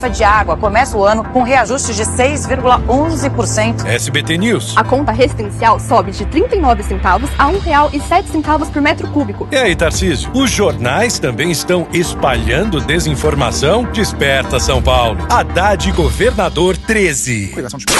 de água começa o ano com reajuste de 6,11%. SBT News. A conta residencial sobe de 39 centavos a R$ 1,07 por metro cúbico. E aí, Tarcísio? Os jornais também estão espalhando desinformação? Desperta, São Paulo. Haddad Governador 13.